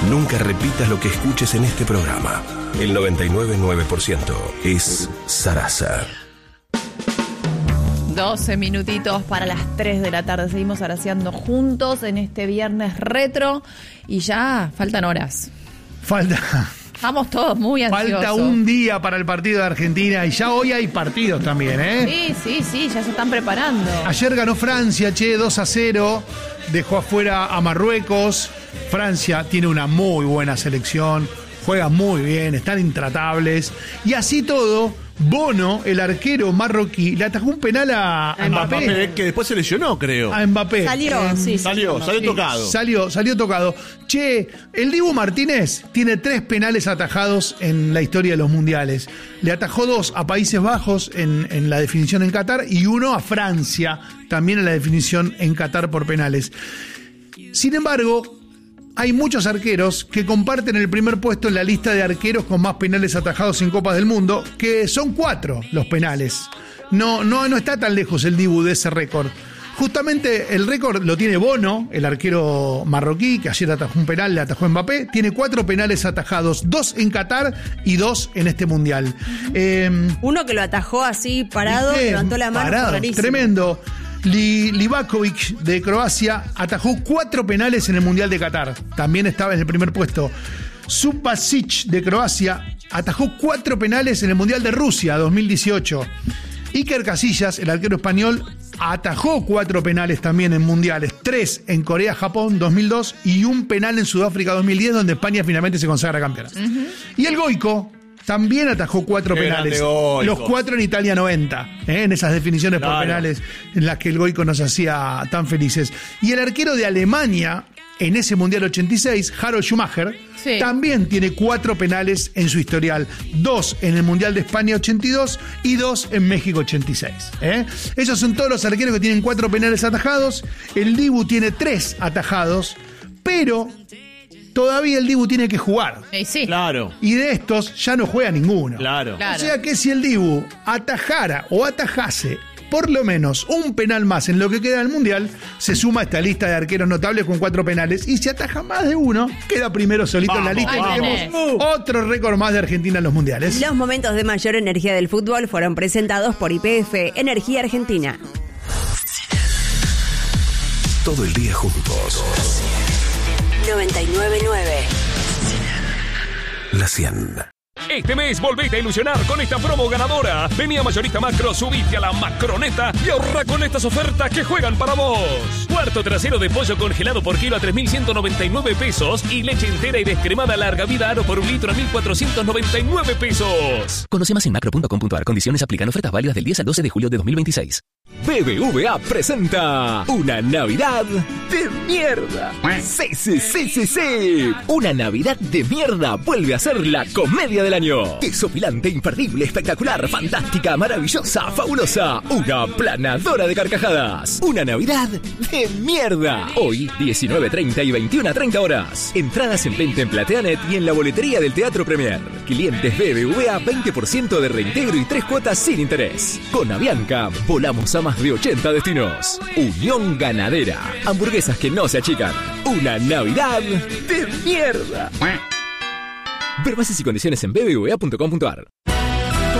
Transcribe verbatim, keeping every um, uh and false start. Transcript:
Nunca repitas lo que escuches en este programa. El noventa y nueve punto nueve por ciento es Sarasa. doce minutitos para las tres de la tarde. Seguimos araceando juntos en este viernes retro. Y ya faltan horas. Falta... Estamos todos muy ansiosos. Falta un día para el partido de Argentina y ya hoy hay partidos también, ¿eh? Sí, sí, sí, ya se están preparando. Ayer ganó Francia, che, dos a cero. Dejó afuera a Marruecos. Francia tiene una muy buena selección. Juega muy bien, están intratables. Y así todo, Bono, el arquero marroquí, le atajó un penal a, a Mbappé. Mbappé. Que después se lesionó, creo. A Mbappé. Salió, Eh, sí. Salió, sí, salió sí. tocado. Salió, salió tocado. Che, el Dibu Martínez tiene tres penales atajados en la historia de los mundiales. Le atajó dos a Países Bajos en, en la definición en Qatar y uno a Francia, también en la definición en Qatar por penales. Sin embargo, hay muchos arqueros que comparten el primer puesto en la lista de arqueros con más penales atajados en Copas del Mundo, que son cuatro los penales. No, no, no está tan lejos el Dibu de ese récord. Justamente el récord lo tiene Bono, el arquero marroquí, que ayer atajó un penal, le atajó a Mbappé. Tiene cuatro penales atajados, dos en Qatar y dos en este Mundial. Eh, Uno que lo atajó así parado, ¿viste? levantó la mano. Parado, rarísimo. tremendo. Li, Livakovic de Croacia atajó cuatro penales en el Mundial de Qatar. También estaba en el primer puesto. Subasic de Croacia atajó cuatro penales en el Mundial de Rusia dos mil dieciocho. Iker Casillas, el arquero español, atajó cuatro penales también en mundiales, tres en Corea-Japón dos mil dos y un penal en Sudáfrica dos mil diez, donde España finalmente se consagra campeona. Uh-huh. Y el Goico también atajó cuatro Qué penales, los cuatro en Italia noventa, ¿eh? En esas definiciones claro. por penales en las que el Goico nos hacía tan felices. Y el arquero de Alemania en ese Mundial ochenta y seis, Harold Schumacher, sí. también tiene cuatro penales en su historial. Dos en el Mundial de España ochenta y dos y dos en México ochenta y seis. ¿eh? Esos son todos los arqueros que tienen cuatro penales atajados. El Dibu tiene tres atajados, pero todavía el Dibu tiene que jugar. Eh, sí. Claro. Y de estos ya no juega ninguno. Claro. claro. O sea que si el Dibu atajara o atajase por lo menos un penal más en lo que queda del Mundial, se suma a esta lista de arqueros notables con cuatro penales. Y si ataja más de uno, queda primero solito vamos, en la lista. vamos. Y tenemos otro récord más de Argentina en los Mundiales. Los momentos de mayor energía del fútbol fueron presentados por Y P F Energía Argentina. Todo el día juntos. noventa y nueve punto nueve. La cien. Este mes volvete a ilusionar con esta promo ganadora. Vení a Mayorista Macro, subite a la Macroneta y ahorra con estas ofertas que juegan para vos. Cuarto trasero de pollo congelado por kilo a tres mil ciento noventa y nueve pesos y leche entera y descremada larga vida Aro por un litro a mil cuatrocientos noventa y nueve pesos. Conoce más en macro punto com punto a r. Condiciones aplican. Ofertas válidas del diez al doce de julio de dos mil veintiséis. B B V A presenta una Navidad de mierda. Sí, sí, sí, sí, sí. Una Navidad de mierda vuelve a ser la comedia del año. Desopilante, imperdible, espectacular, fantástica, maravillosa, fabulosa. Una planadora de carcajadas. Una Navidad de mierda. Hoy, diecinueve treinta y veintiuno treinta horas. Entradas en venta en Plateanet y en la boletería del Teatro Premier. Clientes B B V A, veinte por ciento de reintegro y tres cuotas sin interés. Con Avianca, volamos a más de ochenta destinos. Unión Ganadera. Hamburguesas que no se achican. Una Navidad de mierda. Ver bases y condiciones en b b v a punto com punto a r.